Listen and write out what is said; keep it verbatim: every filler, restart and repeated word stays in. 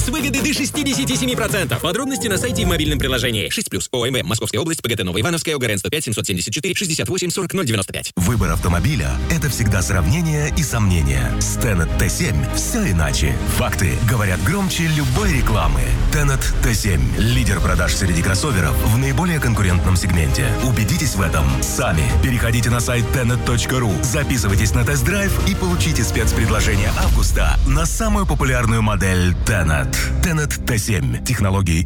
с выгодой до шестьдесят семь процентов. Подробности на сайте и в мобильном приложении. шесть плюс. ОМВ. Московская область. ПГТ Новоивановская. ОГРН сто пять семьсот семьдесят четыре шестьдесят восемь сорок ноль девяносто пять. Выбор автомобиля – это всегда сравнение и сомнения. С Tenet Т семь все иначе. Факты говорят громче любой рекламы. Tenet Т семь – лидер продаж среди кроссоверов в наиболее конкурентном сегменте. Убедитесь в этом сами. Переходите на сайт tenet точка ру, записывайтесь на тест-драйв и получите спецпредложение августа на самую популярную модель Tenet. Tenet Т семь. Технологии